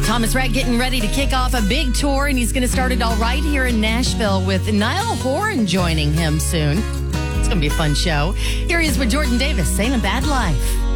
Thomas Rhett getting ready to kick off a big tour, and he's going to start it all right here in Nashville with Niall Horan joining him soon. It's going to be a fun show. Here he is with Jordan Davis, Ain't a Bad Life.